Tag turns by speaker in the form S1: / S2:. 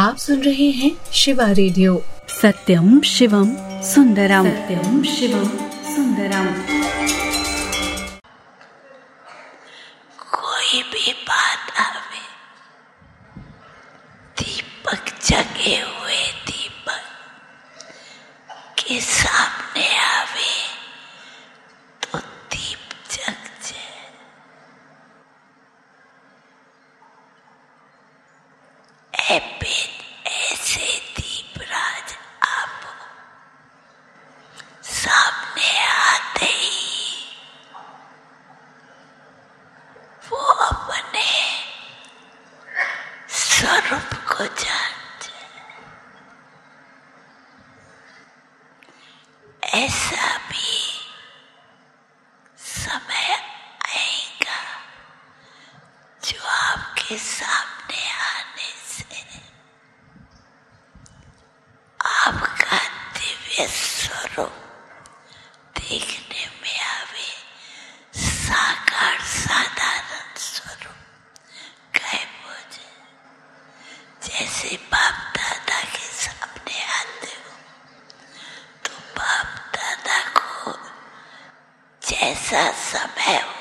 S1: आप सुन रहे हैं शिवा रेडियो।
S2: सत्यम शिवम सुंदरम, सत्यम शिवम सुंदरम।
S3: कोई भी बात आवे, दीपक जगे हुए दीपक के सामने आवे तो दीप जग जाए। ऐसे दीपराज आप सामने आते ही वो अपने स्वरूप को जान जाए। ऐसा भी समय आएगा जो आपके सामने आने से आपका दिव्य स्वरूप देखने में आवे, साकार साधारण स्वरूप गायब हो जाए। जैसे बाप दादा के सामने आते हो तो बाप दादा को जैसा समय